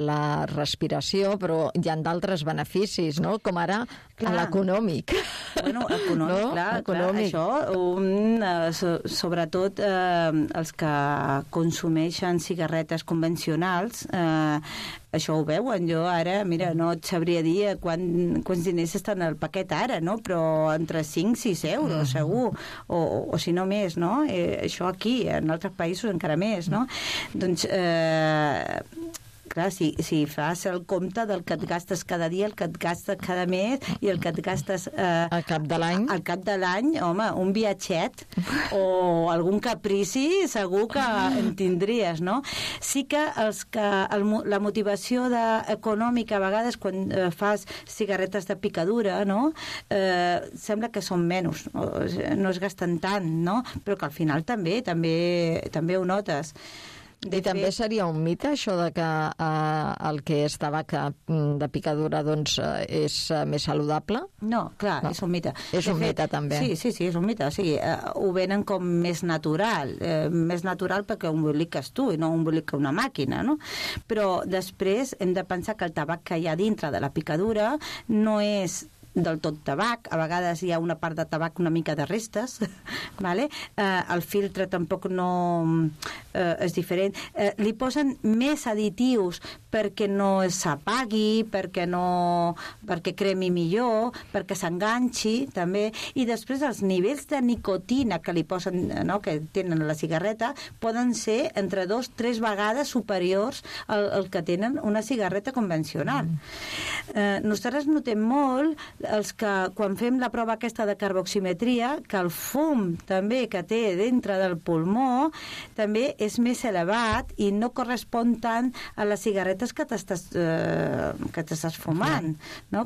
la respiració, però hi ha d'altres beneficis, no? Com ara l'econòmic. Bueno, econòmic, no? Clar, econòmic. Això, sobretot els que consumeixen cigarretes convencionals, això ho veuen. Jo ara, mira, no et sabria dir quants diners estan al paquet ara, no? Però entre 5 i 6 euros, segur, o si no més, no? Això aquí, en altres països encara més, no? Doncs, clar, si fas el compte del que et gastes cada dia, el que et gastes cada mes i el que et gastes al cap de l'any, home, un viatget o algun caprici segur que en tindries, no? Sí que la motivació econòmica a vegades quan fas cigarretes de picadura, no? Sembla que són menys, no es gasten tant, no? Però que al final també ho notes. I també seria un mite això de que el que és tabac de picadura doncs és més saludable? No, clar, és un mite. És un mite també. Sí, és un mite. O sigui, ho venen com més natural perquè ho emboliques tu i no ho embolica una màquina, no? Però després hem de pensar que el tabac que hi ha dintre de la picadura no és del tot tabac, a vegades hi ha una part de tabac una mica de restes, vale? El filtre tampoc no és diferent, li posen més additius perquè no s'apagui, perquè cremi millor, perquè s'enganxi també, i després els nivells de nicotina que li posen, no? Que tenen a la cigarreta poden ser entre 2-3 vegades superiors al que tenen una cigarreta convencional. Nosaltres notem molt els que quan fem la prova aquesta de carboximetria, que el fum també que té dintre del pulmó també és més elevat i no correspon tant a les cigarretes que t'estàs fumant, no?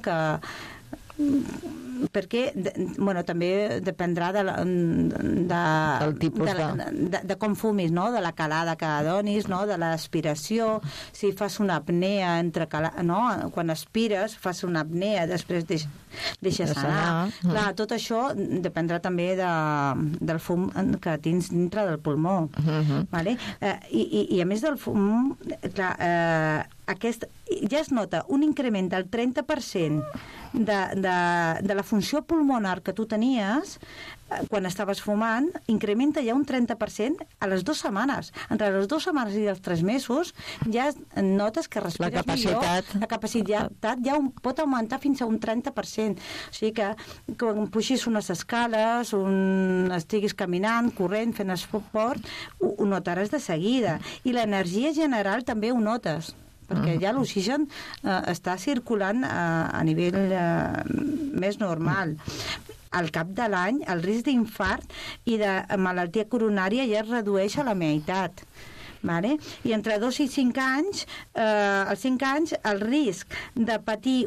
Perquè, bueno, també dependrà del tipus de com fumis, no? De la calada que donis, no? De l'aspiració, si fas una apnea no? Quan aspires fas una apnea, després deixes anar. Clar, tot això dependrà també del fum que tens dintre del pulmó. Vale? I a més del fum, clar, ja es nota un increment del 30% de la funció pulmonar que tu tenies quan estaves fumant, incrementa ja un 30% a les 2 setmanes. Entre les 2 setmanes i els 3 mesos ja notes que respires millor. La capacitat ja pot augmentar fins a un 30%. O sigui que quan puixis unes escales, estiguis caminant, corrent, fent esport, ho notaràs de seguida. I l'energia general també ho notes, perquè ja l'oxigen està circulant a nivell més normal. Al cap de l'any, el risc d'infart i de malaltia coronària ja es redueix a la meitat. Vale? I entre 2 i 5 anys, als 5 anys, el risc de patir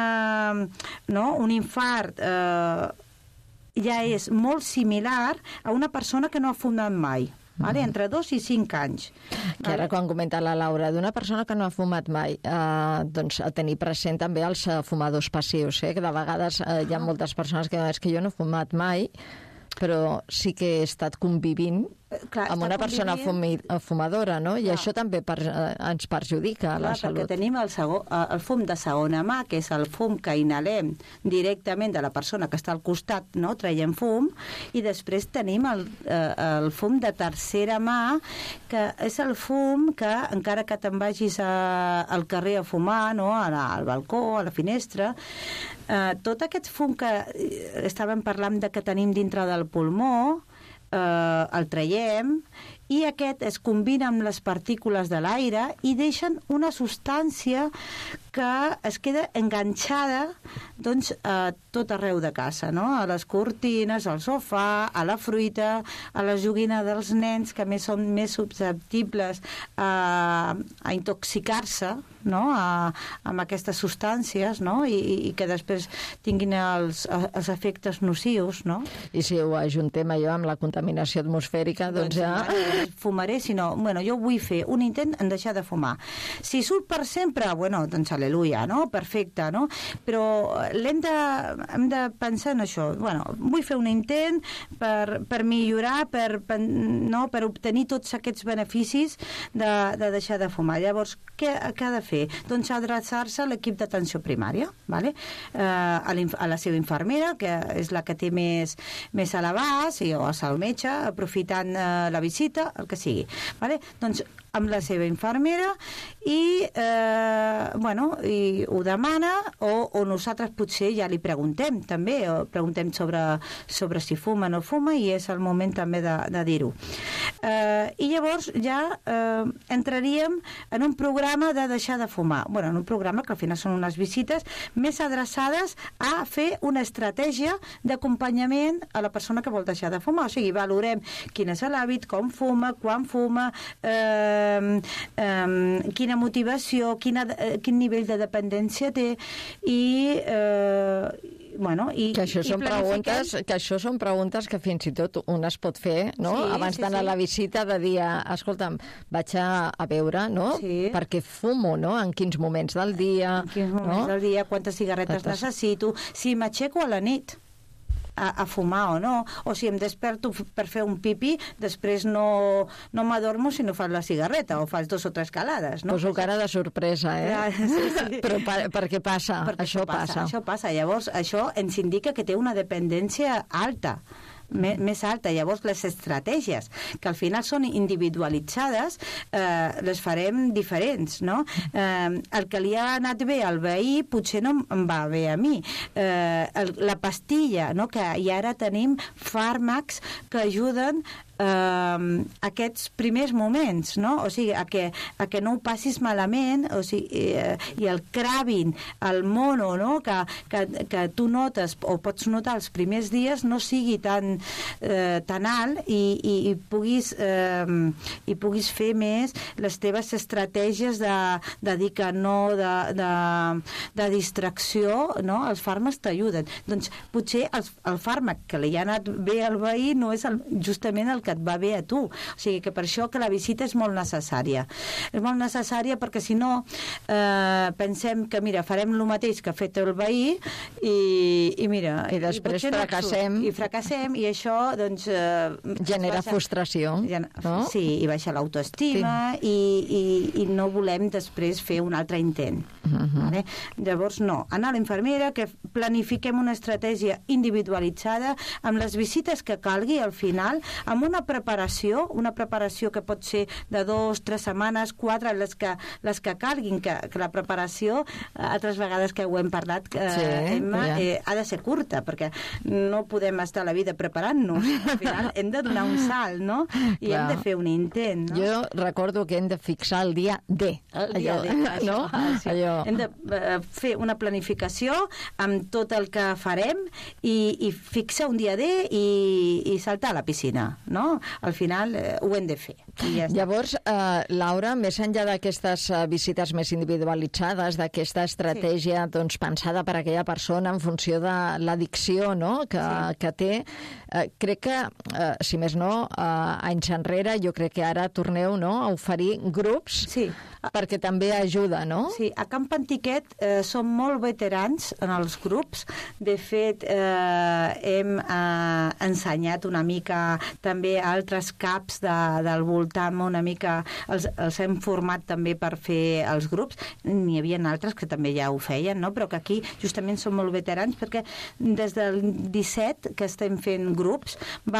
un infart ja és molt similar a una persona que no ha fumat mai. Vale? Entre 2 i 5 anys. Que ara quan comenta la Laura d'una persona que no ha fumat mai, doncs a tenir present també els fumadors passius, que de vegades hi ha moltes persones que diuen que jo no he fumat mai, però sí que he estat convivint amb una persona fumadora, no? I això també ens perjudica la salut. Perquè tenim el fum de segona mà, que és el fum que inhalem directament de la persona que està al costat, no? Traiem fum, i després tenim el fum de tercera mà, que és el fum que, encara que te'n vagis al carrer a fumar, no? Al balcó, a la finestra, tot aquest fum que estàvem parlant de que tenim dintre del pulmó, el traiem, i aquest es combina amb les partícules de l'aire i deixen una substància que es queda enganxada doncs a tot arreu de casa, no? A les cortines, al sofà, a la fruita, a la joguina dels nens, que més són més susceptibles a intoxicar-se, no? Amb aquestes substàncies, no? I que després tinguin els efectes nocius, no? I si ho ajuntem allò amb la contaminació atmosfèrica, doncs ja... fumaré, sinó, bueno, jo vull fer un intent en deixar de fumar. Si surt per sempre, bueno, doncs aleluia, no? Perfecte, no? Però hem de pensar en això. Bueno, vull fer un intent per millorar, per obtenir tots aquests beneficis de deixar de fumar. Llavors, què ha de fer? Doncs adreçar-se a l'equip d'atenció primària, ¿vale? A la seva infermera, que és la que té més a l'abast, o al metge, aprofitant la visita, el que sigui. ¿Vale? Doncs amb la seva infermera i ho demana o nosaltres potser ja li preguntem també, o preguntem sobre si fuma o no fuma, i és el moment també de dir-ho. I llavors ja entraríem en un programa de deixar de fumar. Bueno, en un programa que al final són unes visites més adreçades a fer una estratègia d'acompanyament a la persona que vol deixar de fumar. O sigui, valorem quin és l'hàbit, com fuma, quan fuma, quina motivació, quin nivell de dependència té i que això són preguntes que fins i tot un es pot fer, no? Sí, abans d'anar a la visita, de dir, escolta'm, vaig a veure, no? Sí. Per què fumo, no? En quins moments del dia, en quins moments del dia, quantes cigarretes necessito, si m'aixeco a la nit a fumar o no, o si em desperto per fer un pipí, després no m'adormo si no fas la cigarreta o fas 2 o 3 calades, no? Poso cara de sorpresa, Sí. Però per què passa? Perquè això passa. Això passa. Llavors, això ens indica que té una dependència alta, més alta. Llavors, les estratègies, que al final són individualitzades, les farem diferents, no? El que li ha anat bé al veí potser no em va bé a mi. La pastilla, no? Que i ara tenim fàrmacs que ajuden aquests primers moments, no? O sigui, a que no ho passis malament, o sigui, i el craving, el mono, no? Que tu notes o pots notar els primers dies no sigui tan alt i puguis fer més les teves estratègies de dir que no, de distracció, no? Els fàrmacs t'ajuden. Doncs potser el fàrmac que li ha anat bé al veí no és justament el que et va bé a tu. O sigui que per això que la visita és molt necessària. És molt necessària perquè si no pensem que, mira, farem el mateix que ha fet el veí i mira... I després fracassem. I fracassem i això, doncs... genera frustració. No? Sí, i baixa l'autoestima i no volem després fer un altre intent. Vale? Llavors, no. Anar a l'infermera, que planifiquem una estratègia individualitzada amb les visites que calgui al final, amb una preparació que pot ser de 2, 3 setmanes, 4, les que calguin, que la preparació, altres vegades que ho hem parlat, Emma, ha de ser curta, perquè no podem estar a la vida preparant-nos. Al final hem de donar un salt, no? I hem de fer un intent, no? Jo recordo que hem de fixar el dia D. El dia D, no? Sí. Hem de fer una planificació amb tot el que farem i fixar un dia D i saltar a la piscina, no? Al final ho hem de fer. Ja llavors, Laura, més enllà d'aquestes visites més individualitzades, d'aquesta estratègia doncs, pensada per a aquella persona en funció de l'addicció, no? que té, crec que, si més no, anys enrere, jo crec que ara torneu, no?, a oferir grups perquè també ajuda, no? Sí, a Camp Antiquet som molt veterans en els grups. De fet, hem ensenyat una mica també altres caps del voltant, una mica els hem format també per fer els grups. N'hi havia altres que també ja ho feien, no? Però que aquí justament som molt veterans perquè des del 17 que estem fent grups,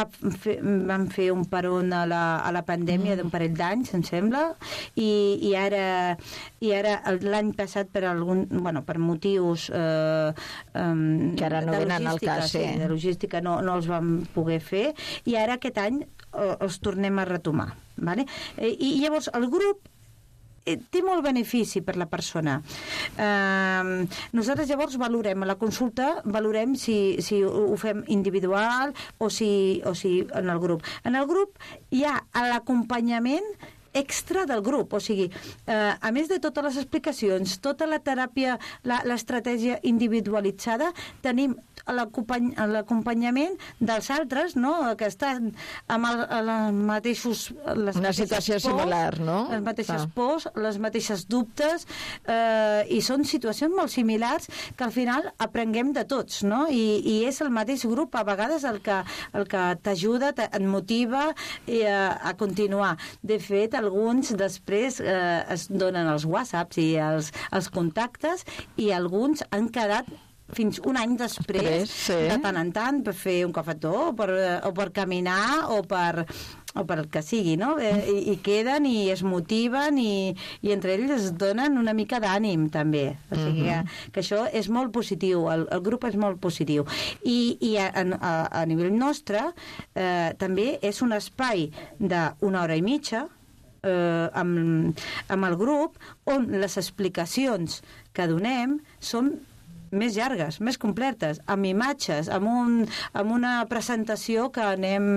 vam fer un peron a la pandèmia d'un parell d'anys, em sembla, i ara l'any passat per motius que ara no venen al cas, de logística no els vam poder fer, i ara aquest any els tornem a retomar, vale? I llavors el grup té molt benefici per la persona. Nosaltres llavors valorem a la consulta, valorem si ho fem individual o si en el grup. En el grup hi ha l'acompanyament extra del grup, o sigui, a més de totes les explicacions, tota la teràpia, l'estratègia individualitzada, tenim l'acompanyament dels altres, no?, que estan amb els mateixos... Una situació similar, no? Les mateixes pors, les mateixes dubtes, i són situacions molt similars que al final aprenguem de tots, no? I és el mateix grup, a vegades, el que t'ajuda, et motiva a continuar. De fet, alguns després es donen els whatsapps i els contactes, i alguns han quedat fins un any després, de tant en tant, per fer un cafetó, o per caminar, o per el que sigui, no? I queden i es motiven i entre ells es donen una mica d'ànim, també. O sigui que això és molt positiu, el grup és molt positiu. I a nivell nostre també és un espai d'una hora i mitja amb el grup, on les explicacions que donem són més llargues, més completes, amb imatges, amb una presentació que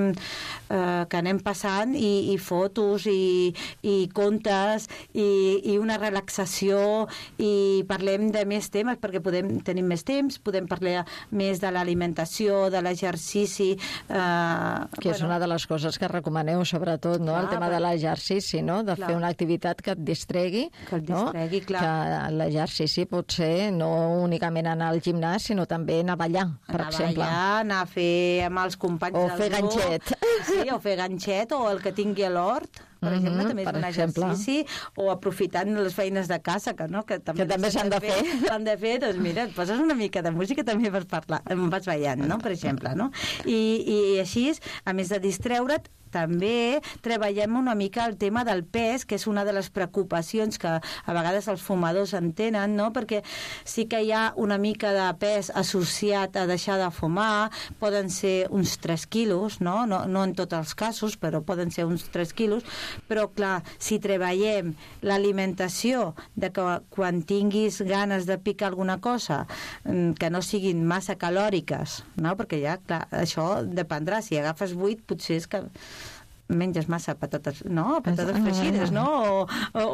anem passant, i fotos, i contes, i una relaxació, i parlem de més temes, perquè tenim més temps, podem parlar més de l'alimentació, de l'exercici... Que és una de les coses que recomaneu, sobretot, no? El tema de l'exercici, no? De fer una activitat que et distregui, no? Que l'exercici pot ser no únicament anar al gimnàs, sinó també anar a ballar, per exemple. Anar a fer amb els companys del grup. O fer ganxet. Sí, o fer ganxet, o el que tingui a l'hort, per exemple, també és un exercici, o aprofitant les feines de casa, que també s'han de fer. S'han de fer, doncs mira, et poses una mica de música, també vas ballant, no?, per exemple, no? I així, a més de distreure't, també treballem una mica el tema del pes, que és una de les preocupacions que a vegades els fumadors en tenen, no? Perquè sí que hi ha una mica de pes associat a deixar de fumar, poden ser uns 3 quilos, no en tots els casos, però poden ser uns 3 quilos, però clar, si treballem l'alimentació, de que quan tinguis ganes de picar alguna cosa, que no siguin massa calòriques, no? Perquè ja, clar, això dependrà, si agafes 8 potser és que menges massa patates, no? Patates fregides, no?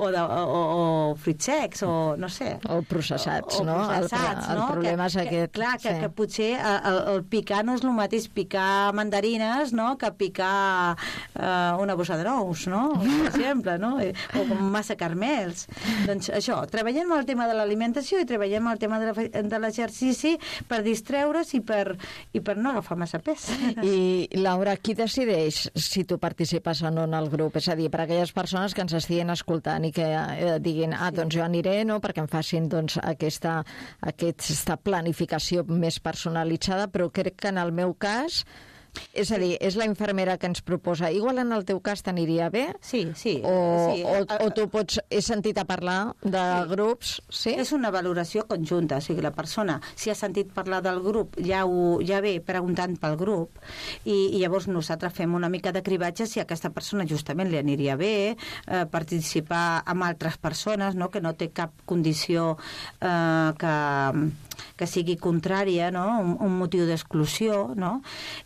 O fruits secs, o no sé. O processats, no? El problema és aquest. Clar, que potser el picar no és el mateix picar mandarines, no?, que picar una bossa de nous, no?, per exemple, no? O com massa caramels. Doncs això, treballem el tema de l'alimentació i treballem el tema de l'exercici per distreure's i per no agafar massa pes. I, Laura, qui decideix si tu participes o no en el grup? És a dir, per a aquelles persones que ens estiguin escoltant i que diguin, doncs jo aniré, no?, perquè em facin aquesta planificació més personalitzada, però crec que en el meu cas... És a dir, és la infermera que ens proposa. Igual en el teu cas t'aniria bé? Sí. O tu pots... He sentit a parlar de grups, sí? És una valoració conjunta, o sigui, la persona, si ha sentit parlar del grup, ja ve preguntant pel grup, i llavors nosaltres fem una mica de cribatge si a aquesta persona justament li aniria bé participar amb altres persones, no?, que no té cap condició que sigui contrària, no?, un motiu d'exclusió, no?,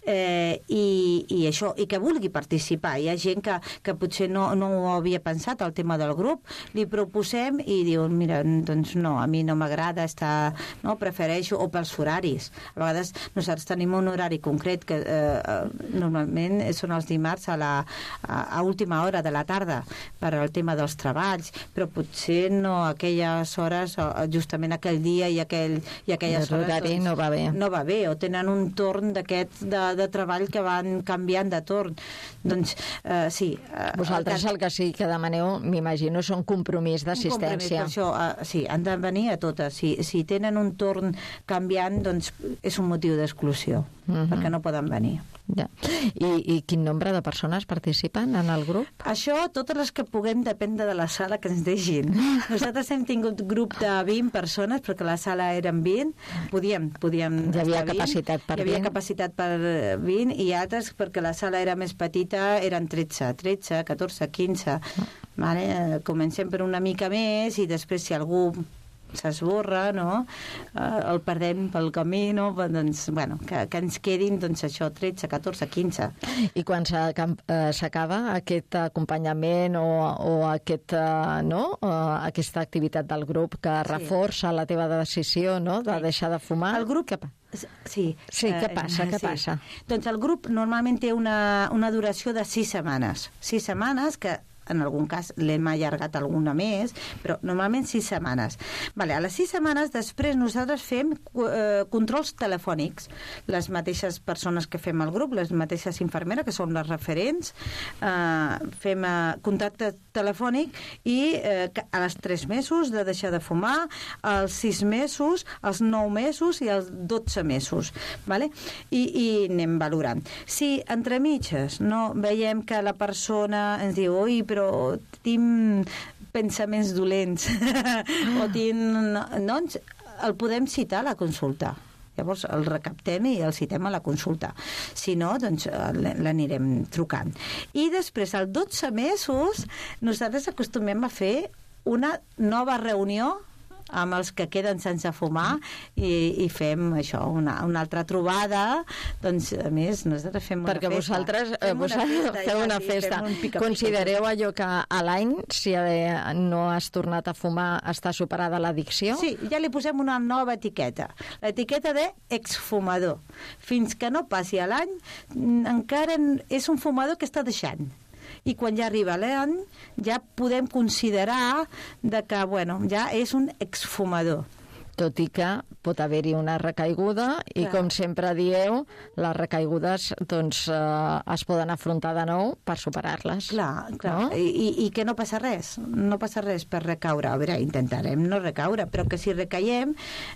i això, i que vulgui participar. Hi ha gent que potser no ho havia pensat, el tema del grup, li proposem i diu, mira, doncs no, a mi no m'agrada estar, no, prefereixo, o pels horaris. A vegades nosaltres tenim un horari concret que normalment són els dimarts a última hora de la tarda per al tema dels treballs, però potser no aquelles hores, justament aquell dia i aquelles hores, l'horari no va bé. No va bé, o tenen un torn d'aquest de treball que van canviant de torn. Doncs, sí. Vosaltres el que sí que demaneu, m'imagino, són compromís d'assistència. Per això, sí, han de venir a totes. Si tenen un torn canviant, doncs és un motiu d'exclusió, perquè no poden venir. Ja. I quin nombre de persones participen en el grup? Això, totes les que puguem, depèn de la sala que ens deixin. Nosaltres hem tingut grup de 20 persones, perquè la sala eren 20. Podíem hi havia capacitat per 20. Hi havia capacitat per 20, i altres, perquè la sala era més petita, eren 13, 14, 15. Vale? Comencem per una mica més, i després, si algú s'esborra, no? El perdem pel camí, no? Doncs, bueno, que ens quedin, doncs, això, 13, 14, 15. I quan s'acaba aquest acompanyament o aquesta activitat del grup que reforça la teva decisió, no?, de deixar de fumar... El grup... Sí, què passa? Doncs el grup normalment té una duració de 6 setmanes. 6 setmanes que en algun cas l'hem allargat alguna més, però normalment 6 setmanes. Vale, a les 6 setmanes després nosaltres fem controls telefònics. Les mateixes persones que fem el grup, les mateixes infermeres, que són les referents, fem contacte telefònic i a les 3 mesos de deixar de fumar, als 6 mesos, als 9 mesos i als 12 mesos. Vale? I anem valorant. Si entre mitges no veiem que la persona ens diu però tinc pensaments dolents o tinc... Doncs el podem citar a la consulta. Llavors el recaptem i el citem a la consulta. Si no, doncs l'anirem trucant. I després, als 12 mesos, nosaltres acostumem a fer una nova reunió amb els que queden sense fumar i fem això, una altra trobada. Doncs, a més, nosaltres fem una festa. Perquè vosaltres feu una festa. Considereu allò que a l'any, si no has tornat a fumar, està superada l'addicció? Sí, ja li posem una nova etiqueta. L'etiqueta d'exfumador. Fins que no passi a l'any, encara és un fumador que està deixant. I quan ja arriba l'any ja podem considerar que, bueno, ja és un exfumador. Tot i que pot haver-hi una recaiguda i, com sempre dieu, les recaigudes doncs, es poden afrontar de nou per superar-les. Clar. No? I que no passa res. No passa res per recaure. A veure, intentarem no recaure, però que si recauem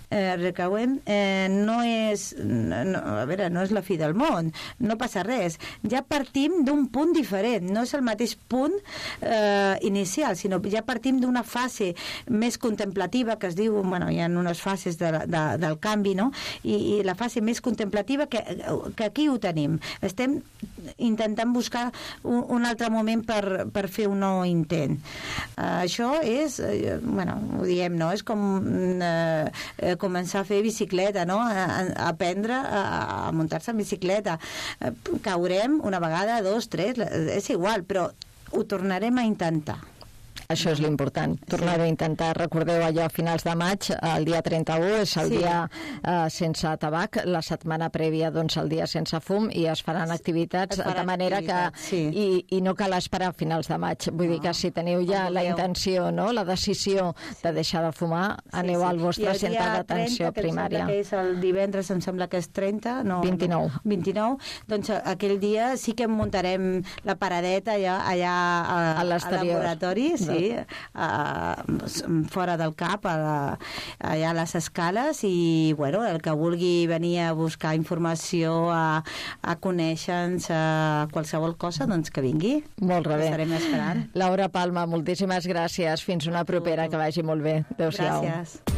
no és la fi del món. No passa res. Ja partim d'un punt diferent. No és el mateix punt inicial, sinó ja partim d'una fase més contemplativa que es diu, bueno, hi ha unes fases del canvi, no? I la fase més contemplativa que aquí ho tenim. Estem intentant buscar un altre moment per fer un nou intent. Això és, bueno, ho diem, no? És com començar a fer bicicleta, no? Aprendre a muntar-se en bicicleta. Caurem una vegada, 2, 3, és igual, però ho tornarem a intentar. Això és l'important, tornar a intentar. Recordeu allò a finals de maig, el dia 31 és el dia sense tabac, la setmana prèvia doncs el dia sense fum, i es faran activitats de manera que i no cal esperar a finals de maig. Vull dir que si teniu ja la intenció, no, la decisió de deixar de fumar, aneu al vostre centre d'atenció primària. Que és el divendres, em sembla que és 30, no, 29, doncs aquell dia sí que muntarem la paradeta allà al laboratori, fora del CAP, allà a les escales, i bueno, el que vulgui venir a buscar informació, a conèixer-nos, a qualsevol cosa, doncs que vingui. Molt bé. Estarem esperant. Laura Palma, moltíssimes gràcies. Fins una propera, que vagi molt bé. Adéu-siau. Gràcies.